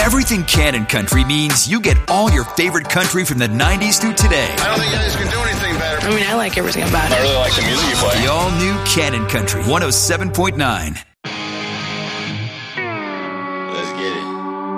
Everything Cannon Country means you get all your favorite country from the 90s through today. I don't think you guys can do anything better. I mean, I like everything about it. I really like the music you play. The all-new Cannon Country 107.9.